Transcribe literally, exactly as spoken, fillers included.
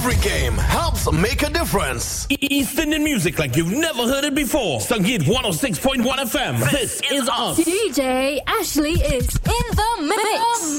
Every game helps make a difference. East Indian music like you've never heard it before. Sangeet one oh six point one F M. This is us. D J Ashley is in the mix.